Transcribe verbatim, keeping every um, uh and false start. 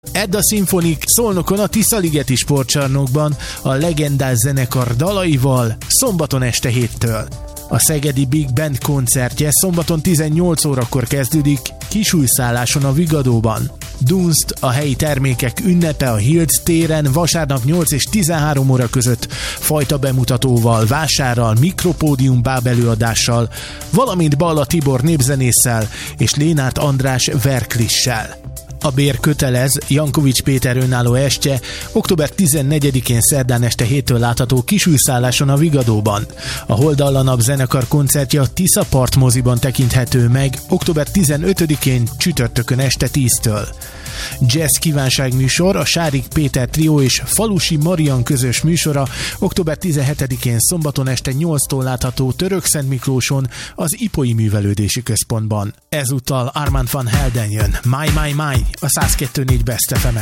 Edda Symphonic Szolnokon a Tiszaligeti Sportcsarnokban a legendás zenekar dalaival szombaton este héttől. A szegedi Big Band koncertje szombaton tizennyolc órakor kezdődik Kisújszálláson a Vigadóban. Dunst, a helyi termékek ünnepe a Hilt téren vasárnap nyolc és tizenhárom óra között fajta bemutatóval, vásárral, mikropódium bábelőadással, valamint Balla Tibor népzenésszel és Lénárt András verklissel. A bér kötelez, Jankovics Péter önálló estje október tizennegyedikén szerdán este héttől látható Kisújszálláson a Vigadóban. A Holdallanap zenekar koncertje a Tisza Part moziban tekinthető meg október tizenötödikén csütörtökön este tíztől. Jazz kívánságműsor, a Sárik Péter trió és Falusi Marian közös műsora október tizenhetedikén szombaton este nyolctól látható Törökszentmiklóson az Ipoi Művelődési Központban. Ezúttal Armand van Helden jön, My My My, a száz kettő pont négy Best ef emen.